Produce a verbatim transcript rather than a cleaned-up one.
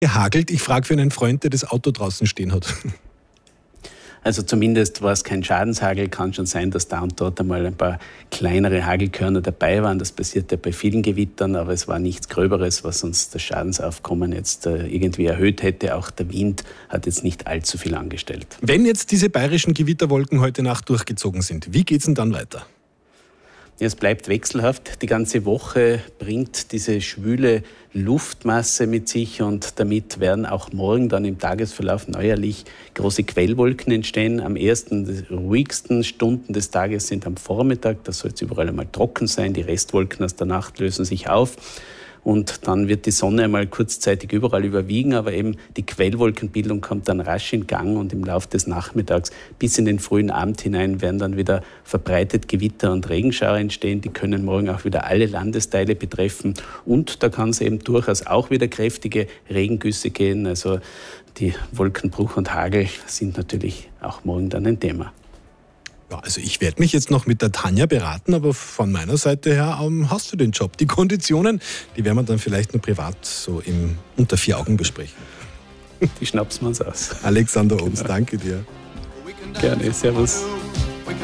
gehagelt? Ich frage für einen Freund, der das Auto draußen stehen hat. Also zumindest war es kein Schadenshagel. Kann schon sein, dass da und dort einmal ein paar kleinere Hagelkörner dabei waren. Das passiert ja bei vielen Gewittern, aber es war nichts Gröberes, was uns das Schadensaufkommen jetzt äh, irgendwie erhöht hätte. Auch der Wind hat jetzt nicht allzu viel angestellt. Wenn jetzt diese bayerischen Gewitterwolken heute Nacht durchgezogen sind, wie geht es denn dann weiter? Es bleibt wechselhaft. Die ganze Woche bringt diese schwüle Luftmasse mit sich und damit werden auch morgen dann im Tagesverlauf neuerlich große Quellwolken entstehen. Am ersten, die ruhigsten Stunden des Tages sind am Vormittag. Da soll es überall einmal trocken sein. Die Restwolken aus der Nacht lösen sich auf. Und dann wird die Sonne einmal kurzzeitig überall überwiegen, aber eben die Quellwolkenbildung kommt dann rasch in Gang und im Laufe des Nachmittags bis in den frühen Abend hinein werden dann wieder verbreitet Gewitter und Regenschauer entstehen. Die können morgen auch wieder alle Landesteile betreffen und da kann es eben durchaus auch wieder kräftige Regengüsse gehen. Also die Wolkenbruch und Hagel sind natürlich auch morgen dann ein Thema. Ja, also ich werde mich jetzt noch mit der Tanja beraten, aber von meiner Seite her ähm, hast du den Job. Die Konditionen, die werden wir dann vielleicht nur privat so im, unter vier Augen besprechen. Die schnapsen wir uns aus. Alexander Obst, danke dir. Gerne, servus.